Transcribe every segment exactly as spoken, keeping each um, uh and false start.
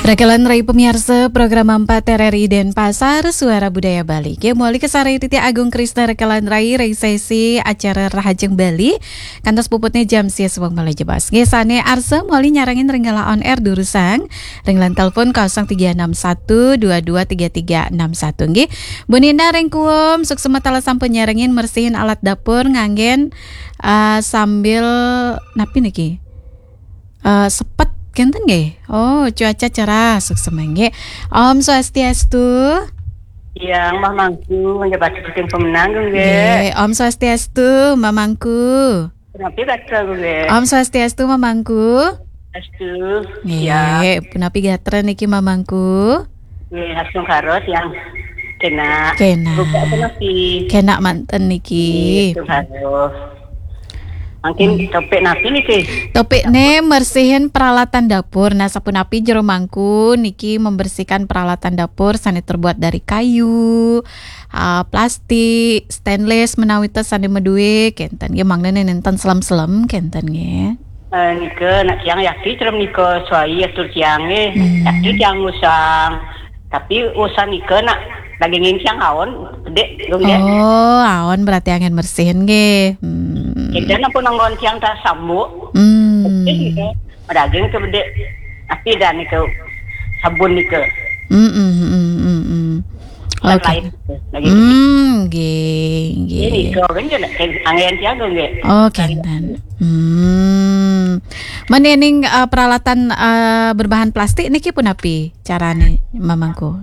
Rekalan Rai pemirsa program empat R R I Denpasar Suara Budaya Bali. Ge muali kesari Titi Agung Krisna Rekalan Rai Rai sesi acara Rahajeng Bali. Kantos puputnya jam sia sebang Bali jebas. Ge sane arsa muali nyarangin renggala on air durusang. Renglan telepon nol tiga enam satu dua dua tiga tiga enam satu. Ge Bunina rengkuum suksema tala sampun nyarangin mersihin alat dapur nganggen uh, sambil napi niki. Uh, sepet kenten nggih. Oh, cuaca cerah suksema nggih. Om Swastiastu. Yang mamangku menjabat sebagai pemenang nggih. Nggih, Om Swastiastu mamangku. Kenapa gatra nggih? Om Swastiastu mamangku. Astu. Nggih, punapi gatra niki mamangku. Nggih, langsung karot yang kena. Kena. Buka penapi. Kena manten niki. Itu harus. Mungkin topik napi niki. Topik ne mersihin peralatan dapur. Nah sapunapi jero mangku niki membersihkan peralatan dapur sane terbuat dari kayu, uh, plastik, stainless menawi tes sane medue kenten ge mangna nenten selam-selam kenten ge. Eh nika nak siang yakti cerem nika suai atur siange. Hmm. Yakti siang usang. Tapi usang nika nak dagingin siang awon gede dong ya. Oh, awan berarti angin bersihin ge. Hmm. Kita nak pun nonggon siang tak sambuk. Hmm. Daging ke gede. Tapi dah nika sabun nika. Hmm. Hmm. Hmm. Hmm. hmm. Oke. Lagi. Hmm, ge, ge. Ini kau kan je nak angin siang dong ya. Oh, kenten. Hmm. Menening uh, peralatan uh, berbahan plastik niki pun api carane mamangku.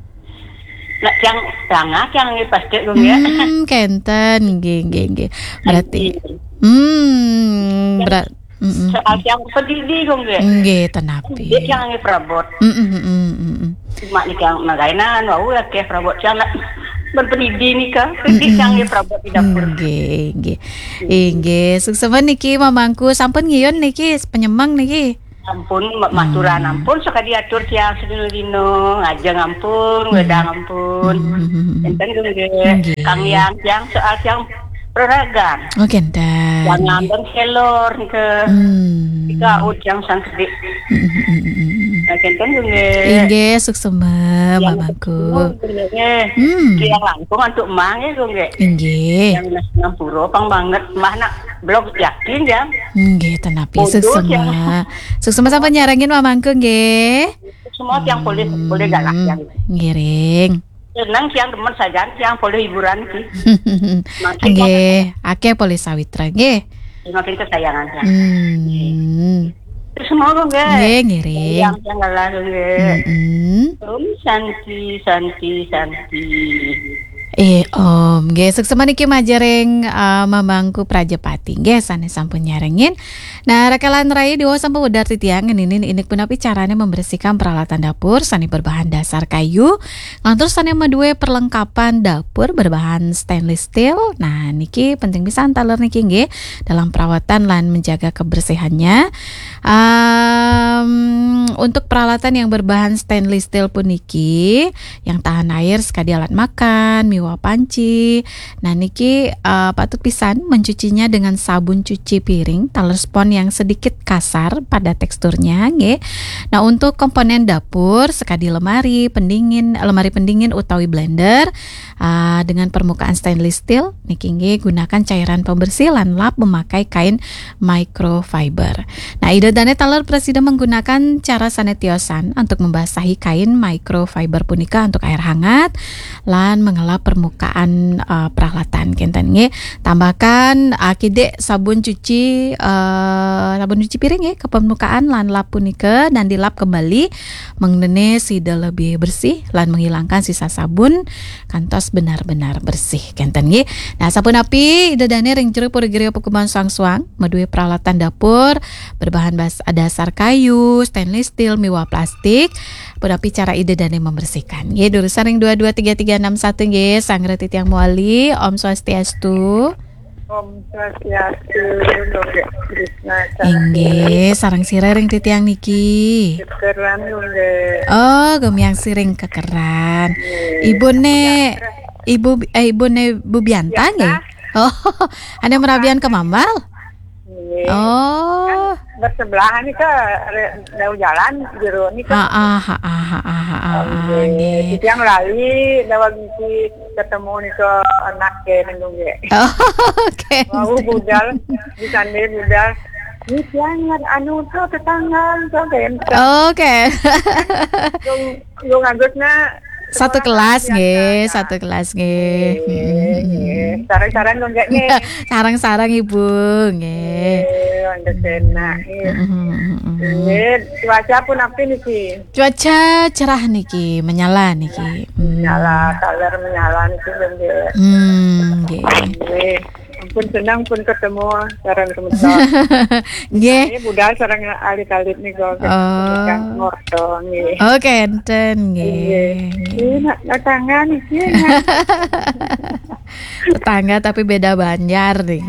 Nak siang tengah siang ni pasti dong ya. Hmm, kenten, ge, ge, ge. Berarti. Hmm, berat. Mm-mm. Soal siang pedidi dong ya. Nggih, tenapi. Dia siang ni perabot. Mm-mm, mm-mm, mm-mm. Mak ni siang magainan, wau ya ke perabot siang nak berpedidi ni kah? Pedidi siang ni perabot di dapur. Nggih, nggih. Nggih, suksema niki mamangku sampun ngiyon niki penyemang niki. Ampun, maturan ampun sekali atur siang sedino-dino, ngajeng ampun, wedang ampun. Enten dong ya. Kang yang siang soal siang peragam. Oh, kenten. Jangan dan selor ke. Hmm. Jika ujang sang sedih. Kenten dong ya. Nggih, suksema mamangku. Hmm. Yang langsung untuk emang ya dong ya. Nggih. Yang nasi puro pang banget mah nak blog yakin ya. Nggih, tenapi suksema. Suksema sampai nyarangin mamangku nggih. Semua yang boleh boleh galak yang. Ngiring. Senang siang teman saja, siang boleh hiburan sih. Nggih, akeh boleh sawitra nggih. Makin kesayangan ya. Hmm. Semua kok nggak? Nggih, ngiring. Yang yang galah nggak? Heeh. Om Santi, Santi, Santi. Eh, Om, nggih suksema niki majareng uh, mamangku Prajapati nggih sane sampun nyarengin. Nah, rekalan rai dewa sampun wedar titiang ini ini punapi carane membersihkan peralatan dapur sane berbahan dasar kayu. Lantur sane medue perlengkapan dapur berbahan stainless steel. Nah, niki penting pisan taler niki nggih dalam perawatan lan menjaga kebersihannya. Um, untuk peralatan yang berbahan stainless steel pun niki yang tahan air sekali alat makan, miwa panci. Nah niki uh, patut pisan mencucinya dengan sabun cuci piring taler spon yang sedikit kasar pada teksturnya nggih. Nah untuk komponen dapur sekadi lemari pendingin, lemari pendingin utawi blender uh, dengan permukaan stainless steel niki nggih gunakan cairan pembersih lan lap memakai kain microfiber. Nah ide dane taler presiden menggunakan cara sanetiosan untuk membasahi kain microfiber punika untuk air hangat lan mengelap permukaan uh, peralatan kenten nggih. Tambahkan akide sabun cuci uh, sabun cuci piring nggih ke permukaan lan lap punika dan dilap kembali mengenai sida lebih bersih lan menghilangkan sisa sabun kantos benar-benar bersih kenten nggih. Nah sabun api dedane ring jero purigiri pekuman suang-suang medue peralatan dapur berbahan bas dasar kayu, stainless steel, miwa plastik. Punapi cara ide dane membersihkan. Nggih, durusan ring dua dua tiga tiga enam satu nggih, sangre titiang muali, Om Swastiastu. Om Swastiastu. Nggih, sareng sire ring titiang niki. Kekeran nggih. Oh, gemiang siring kekeran. Ibune Ibu eh ibune Bu Bianta nggih. Oh, ada merabian ke Mambal? Oh. Kan bersebelahan nih ke jauh jalan jero nih ke. Ah ah ah ah ah ah. Nggih. Yang lali lewat iki ketemu nih ke anak ke nunggu ge. Oh, oke. Mau budal di sana budal. Ini jangan anu tuh tetangga tuh kan. Oke. Yung yung agusna Satu kelas nggih, satu kelas nggih. Sarang-sarang dong nggak nih? Sarang-sarang Ibu nggih. Untuk enak. Nggih, cuaca pun apa niki? Cuaca cerah niki, menyala niki. Menyala, taler menyala niki nggih. Hmm, nggih. Pun senang pun ketemu sarang teman-teman. Nggih. Ini budal sarang alit-alit nih kok. Kang ngorto nggih. Oke, enten nggih. Ini nak tetangga nih sih. Tetangga tapi beda Banjar nih.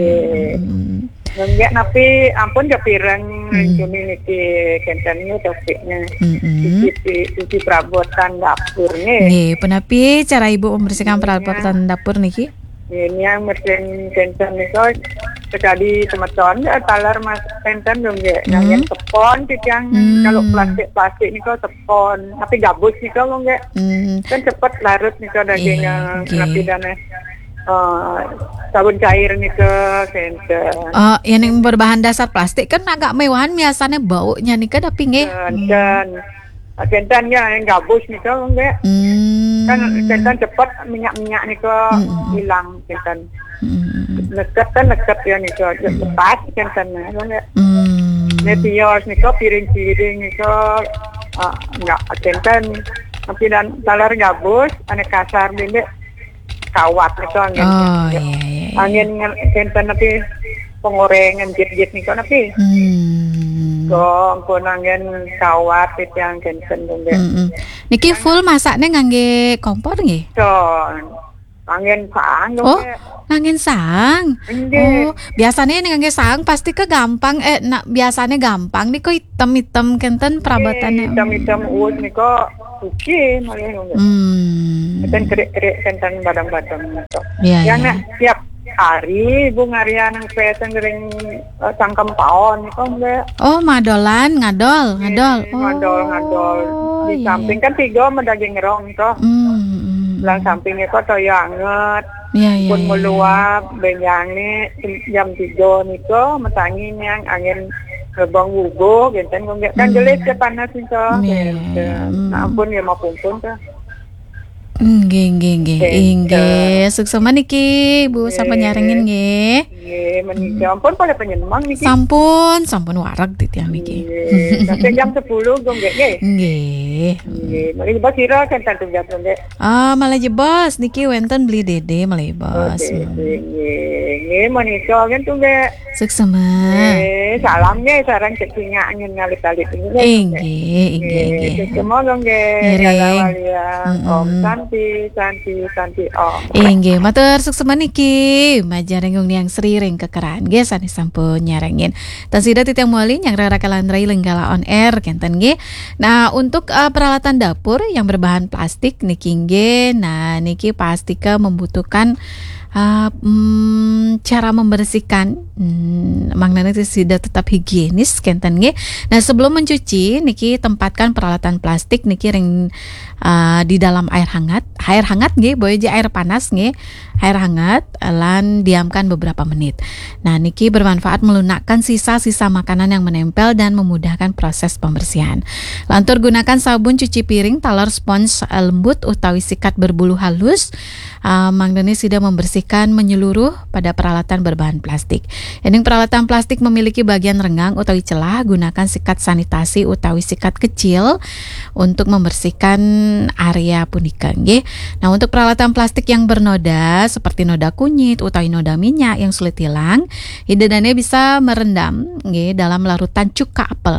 Enggak, tapi ampun kepirang cumi niki kentannya topiknya. Cuci cuci perabotan dapur nih. Nggih, penapi cara Ibu membersihkan perabotan dapur niki? Ini yang mesin kentan niko sekali temeton talar mas kentan dong ya. Yang tepon yang kalau plastik plastik niko tepon, tapi gabus niko enggak. Kan cepat larut niko dagingnya rapi dan Uh, sabun cair nih ke center. Oh, yang berbahan dasar plastik kan agak mewahan biasanya baunya nih kan tapi nggih. Dan centernya yang gabus nih ke enggak. Hmm. Kan center cepat minyak-minyak nih ke hilang center. Leket kan leket ya nih ke lepas centernya enggak. Hmm. Netios nih ke piring-piring nih ke uh, enggak center tapi dan talar gabus aneh kasar deh. Kawat nih kan angin, oh, iya, iya. angin kentan tapi pengorengan jit-jit nih kan tapi, hmm. so pun angin kawat itu yang kentan dong deh. Hmm. Niki full masaknya ngangge kompor nggih? So angin sang dong. Oh, ngangin sang. Oh, biasanya nih ngangge sang pasti ke gampang eh nak biasanya gampang nih kok hitam-hitam kentan perabotannya. Hitam-hitam us nih kok suci malah dong. Hmm. Kentan kerik-kerik kentan badang-badang gitu. Iya. Yang nak tiap hari Ibu ngarian yang pesen gering uh, sangkem paon itu enggak. Oh, madolan, ngadol, ngadol. Oh, ngadol, ngadol. Di iya. samping kan tiga sama daging rong itu. Hmm. Belang sampingnya kok toyo anget. Iya, iya. Pun meluap, benyang nih jam tiga nih kok matangin yang angin gebang wugo, genten kok enggak kan jelas ke panas nih kok. Nah, ampun ya mau pumpun tuh. Nggih nggih nggih. Nggih, suksema niki Bu sampeyan nyarengin nggih. Nggih, menika ampun pada penyenang niki. Sampun, sampun wareg titiang niki. Sampai jam sepuluh dong nggih. Nggih. Nggih, mari bos sira kan tantu jam nggih. Ah, malah je bos niki wenten beli dede malah bos. Nggih, nggih menika kan tuh nggih. Suksema. Nggih, salamnya sareng cekinga angin ngalit-alit nggih. Nggih, nggih nggih. Suksema dong nggih. Om Santi, Santi, Santi, oh. Inggih, matur suksema niki. Majarenggung yang sering kekeran nggih sani sampun nyarengin. Tasida titiang muali yang rara kalandrai lenggala on air kenten nggih. Nah, untuk uh, peralatan dapur yang berbahan plastik niki nggih. Nah, niki pastika membutuhkan Uh, hmm, cara membersihkan hmm, maknanya tidak tetap higienis kenten nggih. Nah, sebelum mencuci niki tempatkan peralatan plastik niki ring uh, di dalam air hangat. Air hangat nggih, boy aja air panas nggih. Air hangat lan diamkan beberapa menit. Nah, niki bermanfaat melunakkan sisa-sisa makanan yang menempel dan memudahkan proses pembersihan. Lantur gunakan sabun cuci piring, talar spons lembut utawi sikat berbulu halus. Uh, Magdani sudah membersihkan menyeluruh pada peralatan berbahan plastik. Ini peralatan plastik memiliki bagian renggang utawi celah, gunakan sikat sanitasi utawi sikat kecil untuk membersihkan area punika nggih. Nah, untuk peralatan plastik yang bernoda seperti noda kunyit utawi noda minyak yang sulit hilang, hidangannya bisa merendam nggih dalam larutan cuka apel.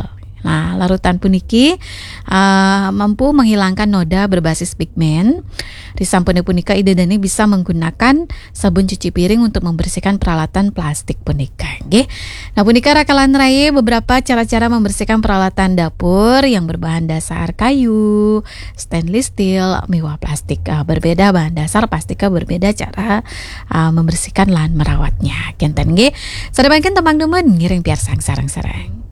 Nah, larutan puniki uh, mampu menghilangkan noda berbasis pigmen. Risampune punika ide dani bisa menggunakan sabun cuci piring untuk membersihkan peralatan plastik punika. Nggih. Nah, punika rakalan raya beberapa cara-cara membersihkan peralatan dapur yang berbahan dasar kayu, stainless steel, miwa plastik. Uh, berbeda bahan dasar, plastika berbeda cara uh, membersihkan lan merawatnya. Kenten nggih. Sadaya teman teman ngiring piar sang sarang-sarang.